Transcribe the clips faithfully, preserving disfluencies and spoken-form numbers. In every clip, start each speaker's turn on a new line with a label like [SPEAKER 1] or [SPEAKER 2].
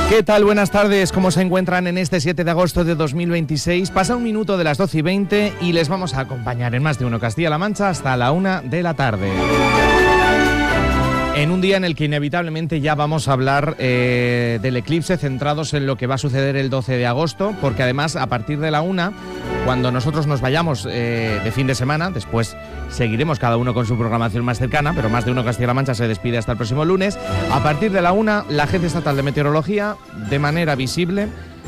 [SPEAKER 1] ¿Qué tal? Buenas tardes. ¿Cómo se encuentran en este siete de agosto de dos mil veintiséis? Pasa un minuto de las doce y veinte y les vamos a acompañar en Más de Uno Castilla-La Mancha hasta la una de la tarde. En un día en el que inevitablemente ya vamos a hablar eh, del eclipse, centrados en lo que va a suceder el doce de agosto, porque además a partir de la una, cuando nosotros nos vayamos eh, de fin de semana, después seguiremos cada uno con su programación más cercana, pero Más de Uno Castilla-La Mancha se despide hasta el próximo lunes. A partir de la una, la Agencia Estatal de Meteorología, de manera visible,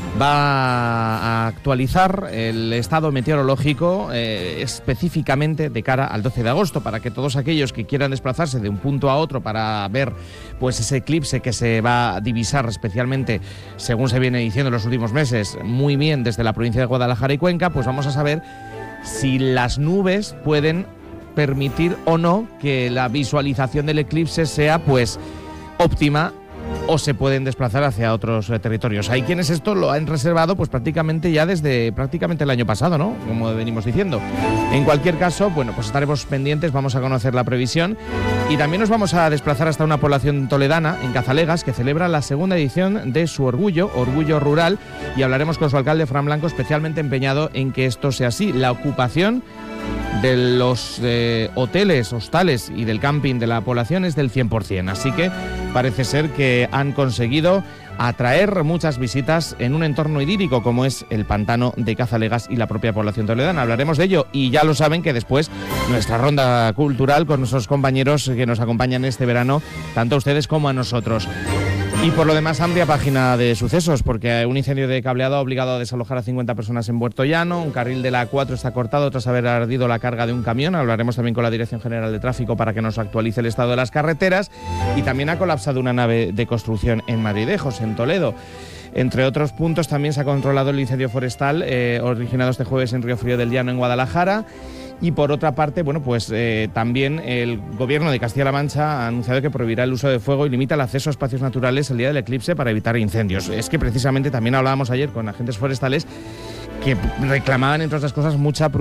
[SPEAKER 1] va a actualizar el estado meteorológico eh, específicamente de cara al doce de agosto, para que todos aquellos que quieran desplazarse de un punto a otro para ver pues ese eclipse que se va a divisar especialmente, según se viene diciendo en los últimos meses, muy bien desde la provincia de Guadalajara y Cuenca, pues vamos a saber si las nubes pueden permitir o no que la visualización del eclipse sea pues óptima, o se pueden desplazar hacia otros eh, territorios. Hay quienes esto lo han reservado pues prácticamente ya desde prácticamente el año pasado, ¿no? Como venimos diciendo. En cualquier caso, bueno, pues estaremos pendientes, vamos a conocer la previsión y también nos vamos a desplazar hasta una población toledana, en Cazalegas, que celebra la segunda edición de su Orgullo, Orgullo Rural, y hablaremos con su alcalde, Fran Blanco, especialmente empeñado en que esto sea así. La ocupación de los eh, hoteles, hostales y del camping de la población es del cien por ciento, así que parece ser que han conseguido atraer muchas visitas en un entorno idílico como es el pantano de Cazalegas y la propia población toledana. Hablaremos de ello y ya lo saben que después nuestra ronda cultural con nuestros compañeros que nos acompañan este verano, tanto a ustedes como a nosotros. Y por lo demás, amplia página de sucesos, porque un incendio de cableado ha obligado a desalojar a cincuenta personas en Puerto Llano, un carril de la A cuatro está cortado tras haber ardido la carga de un camión. Hablaremos también con la Dirección General de Tráfico para que nos actualice el estado de las carreteras, y también ha colapsado una nave de construcción en Madridejos, en Toledo. Entre otros puntos, también se ha controlado el incendio forestal eh, originado este jueves en Río Frío del Llano, en Guadalajara. Y por otra parte, bueno, pues eh, también el Gobierno de Castilla-La Mancha ha anunciado que prohibirá el uso de fuego y limita el acceso a espacios naturales el día del eclipse para evitar incendios. Es que precisamente también hablábamos ayer con agentes forestales que reclamaban, entre otras cosas, mucha